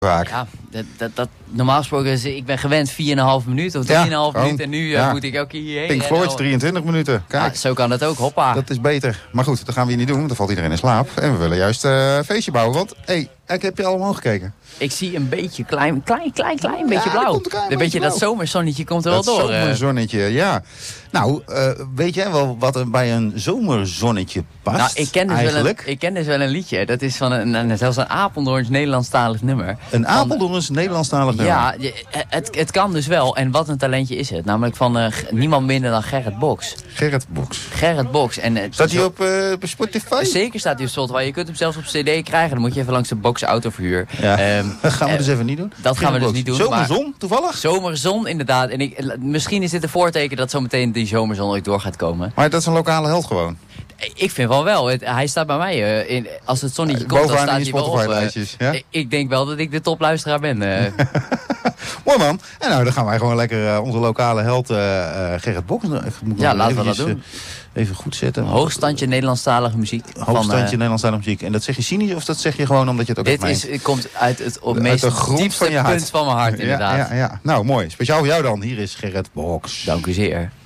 vaak. Ja, dat normaal gesproken is, ik ben gewend 4,5 minuten of 3,5 minuten. En nu moet ik elke keer hierheen. Pink Floyd, 23 minuten. Kijk. Ja, zo kan het ook, hoppa. Dat is beter. Maar goed, dat gaan we hier niet doen, want dan valt iedereen in slaap. En we willen juist een feestje bouwen. Want, ik heb je allemaal gekeken. Ik zie een beetje klein beetje blauw. Een beetje dat zomerzonnetje komt er wel door. Dat zomerzonnetje, ja. Nou, weet jij wel wat er bij een zomerzonnetje past? Nou, ik ken dus wel een liedje. Dat is van zelfs een Apeldoorns Nederlandstalig nummer. Een Apeldoorns Nederlandstalig nummer? Ja, het kan dus wel. En wat een talentje is het. Namelijk van niemand minder dan Gerrit Boks. Gerrit Boks. Staat hij op Spotify? Zeker staat hij op Spotify. Je kunt hem zelfs op cd krijgen. Dan moet je even langs de Boks autoverhuur. Ja. Dat gaan we dus even niet doen. Dat gaan we dus niet doen. Zomerzon, toevallig? Zomerzon, inderdaad. En misschien is dit een voorteken dat zometeen die zomerzon ooit door gaat komen. Maar dat is een lokale held gewoon. Ik vind wel. Hij staat bij mij. Als het zonnetje komt, dan staat hij wel op. Ja? Ik denk wel dat ik de topluisteraar ben. Mooi man. En nou, dan gaan wij gewoon lekker onze lokale held Gerrit Boks. Laten we dat doen. Even goed zetten. Hoogstandje Nederlandstalige muziek. Hoogstandje Nederlandstalige muziek. En dat zeg je cynisch of dat zeg je gewoon omdat je het ook echt meent? Dit komt uit het diepste punt van mijn hart, inderdaad. Ja. Nou, mooi. Speciaal voor jou dan. Hier is Gerrit Boks. Dank u zeer.